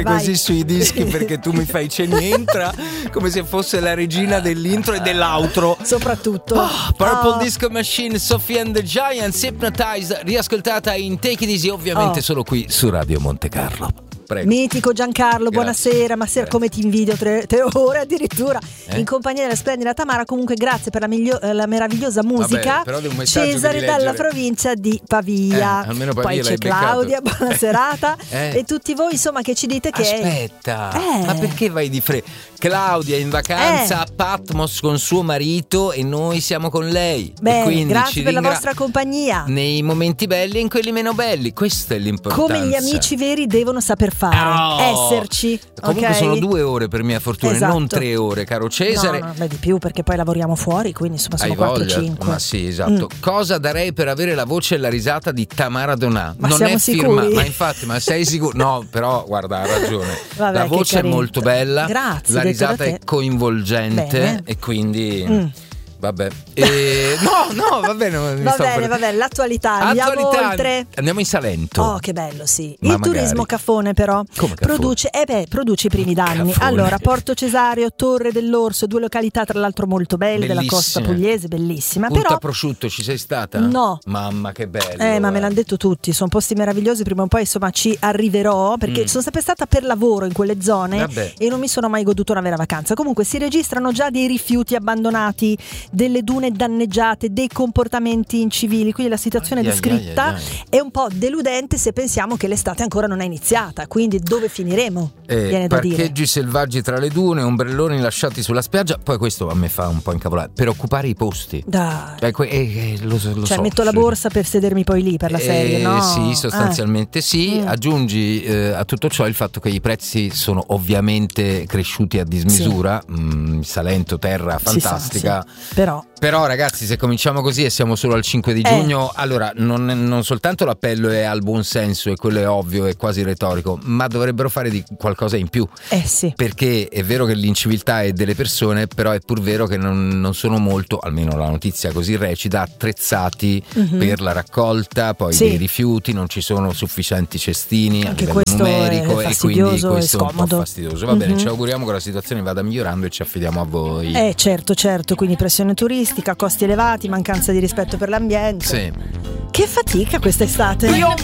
così sui dischi perché tu mi fai Entra come se fosse la regina dell'intro e dell'outro. Soprattutto Purple Disco Machine, Sophie and the Giants, Hypnotize, riascoltata in Take It Easy, ovviamente solo qui su Radio Monte Carlo. Prego. Mitico Giancarlo, Grazie. buonasera, ma come ti invidio 3 ore addirittura in compagnia della splendida Tamara. Comunque grazie per la meravigliosa musica. Vabbè, però un messaggio Cesare dalla provincia di Pavia. Almeno Pavia. Poi c'è Claudia, buona serata. E tutti voi insomma che ci dite che aspetta, ma perché vai di fretta? Claudia è in vacanza a Patmos con suo marito e noi siamo con lei. Bene, e quindi grazie per la vostra compagnia nei momenti belli e in quelli meno belli. Questo è l'importanza. Come gli amici veri devono saper fare, esserci. Comunque sono 2 ore per mia fortuna, esatto. Non 3 ore, caro Cesare. No, di più perché poi lavoriamo fuori, quindi insomma sono 4-5. Ma sì, esatto. Cosa darei per avere la voce e la risata di Tamara Donà? Ma non siamo è sicuri? firma, ma infatti, ma sei sicuro? No, però guarda, ha ragione. Vabbè, la voce è molto bella, grazie, la risata è coinvolgente. Bene. E quindi vabbè. No, va bene. Va bene, l'attualità. Andiamo oltre. Andiamo in Salento. Oh, che bello, sì. Ma il turismo Caffone, però. Come Caffone? Produce i primi danni. Caffone. Allora, Porto Cesario, Torre dell'Orso, 2 località tra l'altro molto belle Bellissime. della costa pugliese, bellissima. Punta Però Prosciutto, ci sei stata? No. Mamma, che bello. Ma me l'hanno detto tutti, sono posti meravigliosi, prima o poi insomma ci arriverò, perché sono sempre stata per lavoro in quelle zone e non mi sono mai goduto una vera vacanza. Comunque si registrano già dei rifiuti abbandonati, delle dune danneggiate, dei comportamenti incivili, quindi la situazione descritta è un po' deludente se pensiamo che l'estate ancora non è iniziata, quindi dove finiremo? Viene da dire. Parcheggi selvaggi tra le dune, ombrelloni lasciati sulla spiaggia, poi questo a me fa un po' incavolare, per occupare i posti. Dai. Lo so. Metto la borsa per sedermi poi lì per la serie, no? Sì, sostanzialmente sì. Aggiungi a tutto ciò il fatto che i prezzi sono ovviamente cresciuti a dismisura. Salento, terra fantastica. Sì. Però ragazzi, se cominciamo così e siamo solo al 5 di giugno, allora non soltanto l'appello è al buon senso e quello è ovvio e quasi retorico, ma dovrebbero fare di qualcosa in più. Sì. Perché è vero che l'inciviltà è delle persone, però è pur vero che non sono molto, almeno la notizia così recita, attrezzati per la raccolta poi dei rifiuti, non ci sono sufficienti cestini a livello numerico e quindi questo è un po' fastidioso. Va bene, ci auguriamo che la situazione vada migliorando e ci affidiamo a voi. Certo, quindi pressione turistica, costi elevati, mancanza di rispetto per l'ambiente. Sì. Che fatica quest'estate.